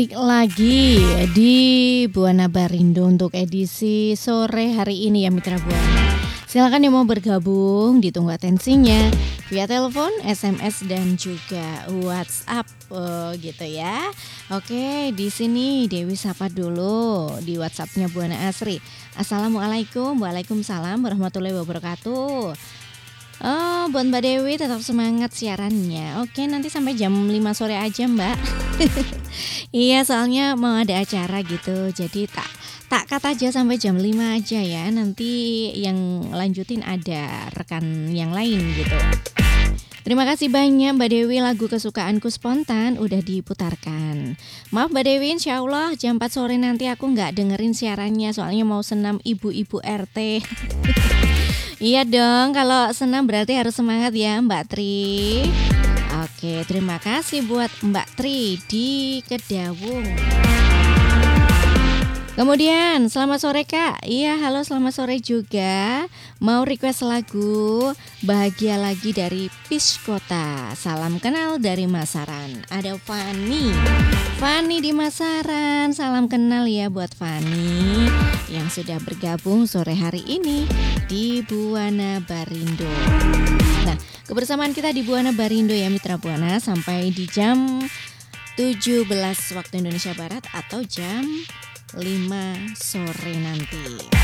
Balik lagi di Buana Barindo untuk edisi sore hari ini ya Mitra Buana. Silakan yang mau bergabung, ditunggu atensinya via telepon, SMS dan juga WhatsApp gitu ya. Oke, di sini Dewi sapa dulu di WhatsAppnya Buana Asri. Assalamualaikum, waalaikumsalam warahmatullahi wabarakatuh. Oh, buat Mbak Dewi tetap semangat siarannya. Oke, nanti sampai jam 5 sore aja, Mbak. Iya, soalnya mau ada acara gitu. Jadi tak kata aja sampai jam 5 aja ya. Nanti yang lanjutin ada rekan yang lain gitu. Terima kasih banyak Mbak Dewi, lagu kesukaanku spontan udah diputarkan. Maaf Mbak Dewi, insya Allah jam 4 sore nanti aku nggak dengerin siarannya. Soalnya mau senam ibu-ibu RT. Iya dong, kalau senam berarti harus semangat ya Mbak Tri. Oke, terima kasih buat Mbak Tri di Kedawung. Kemudian, selamat sore Kak. Iya, halo selamat sore juga. Mau request lagu Bahagia Lagi dari Peach Kota. Salam kenal dari Masaran. Ada Fani di Masaran. Salam kenal ya buat Fani yang sudah bergabung sore hari ini di Buana Barindo. Nah, kebersamaan kita di Buana Barindo ya Mitra Buana sampai di jam 17 waktu Indonesia Barat atau jam 5 sore nanti.